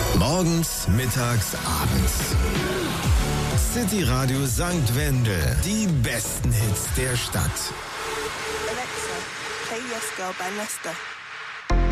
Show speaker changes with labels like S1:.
S1: Morgens, mittags, abends. City Radio St. Wendel. Die besten Hits der Stadt.
S2: Alexa, play Yes Girl by Nesta.